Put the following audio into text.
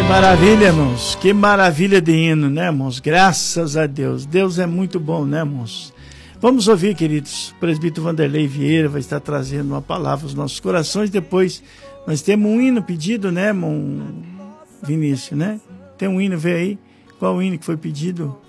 Maravilha, irmãos, que maravilha de hino, né, irmãos? Graças a Deus, Deus é muito bom, né, irmãos? Vamos ouvir, queridos, o presbítero Vanderlei Vieira vai estar trazendo uma palavra aos nossos corações. Depois nós temos um hino pedido, né, irmão Vinícius, né? Tem um hino, vê aí, qual o hino que foi pedido?